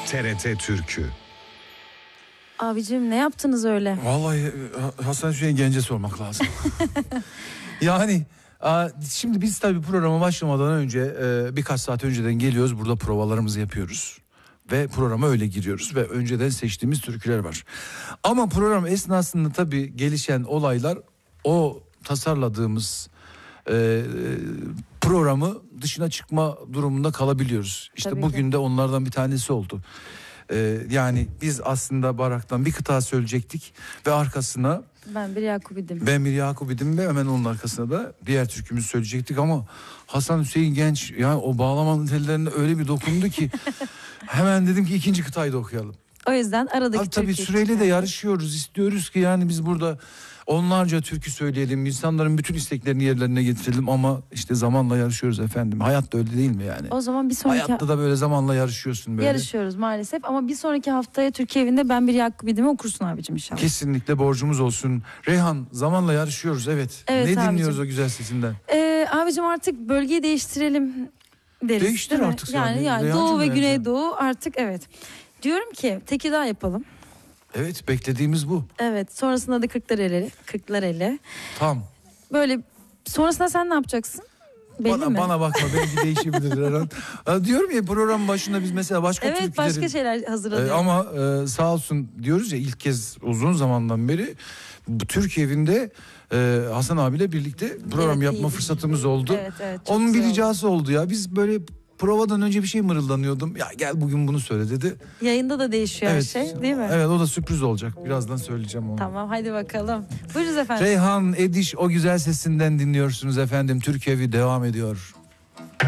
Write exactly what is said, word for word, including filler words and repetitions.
T R T Türkü. Abicim ne yaptınız öyle? Vallahi Hasan Hüseyin Genç'e sormak lazım. Yani şimdi biz tabii programa başlamadan önce birkaç saat önceden geliyoruz, burada provalarımızı yapıyoruz. Ve programa öyle giriyoruz ve önceden seçtiğimiz türküler var. Ama program esnasında tabii gelişen olaylar o tasarladığımız e, programı dışına çıkma durumunda kalabiliyoruz. İşte Tabii bugün ki. de onlardan bir tanesi oldu. E, yani biz aslında Barak'tan bir kıta söyleyecektik ve arkasına Ben bir Yakubidim. Ben bir Yakubidim ve hemen onun arkasına da diğer türkümüzü söyleyecektik ama Hasan Hüseyin Genç yani o bağlamanın tellerine öyle bir dokundu ki hemen dedim ki ikinci kıtayı da okuyalım. O yüzden aradaki Tabii, tabii türküyü süreyle de çıkardık. yarışıyoruz. İstiyoruz ki yani biz burada onlarca türkü söyleyelim. İnsanların bütün isteklerini yerlerine getirelim ama işte zamanla yarışıyoruz efendim. Hayat da öyle değil mi yani? O zaman bir sonraki Hayatta da böyle zamanla yarışıyorsun böyle. yarışıyoruz maalesef ama bir sonraki haftaya Türkiye evinde Ben bir Yakubidim'i okursun abicim inşallah. Kesinlikle borcumuz olsun. Reyhan zamanla yarışıyoruz evet. Evet ne abicim. dinliyoruz o güzel sesinden? Ee, abicim artık bölgeyi değiştirelim deriz. Değiştir değil mi? artık sen Yani, de. yani Reyhancığım Doğu ve bence. Güneydoğu artık evet. Diyorum ki Tekirdağ yapalım. Evet beklediğimiz bu. Evet sonrasında da Kırklareli. Kırklareli. Tam. Böyle sonrasında sen ne yapacaksın? Belli Bana, mi? bana bakma belki değişebilir her an. Ha, diyorum ya program başında biz mesela başka Evet türkülerin... başka şeyler Ee, hazırladık. ama e, sağ olsun diyoruz ya ilk kez uzun zamandan beri bu Türkiye evinde e, Hasan abiyle birlikte program Evet, yapma iyi. fırsatımız oldu. Evet, evet, çok Onun bir güzel oldu. ricası oldu ya biz böyle provadan önce bir şey mırıldanıyordum. Ya gel bugün bunu söyle dedi. Yayında da değişiyor her şey değil mi? Evet o da sürpriz olacak. Birazdan söyleyeceğim onu. Tamam hadi bakalım. Buyurunuz efendim. Reyhan Ediş o güzel sesinden dinliyorsunuz efendim. Türkiye evi devam ediyor.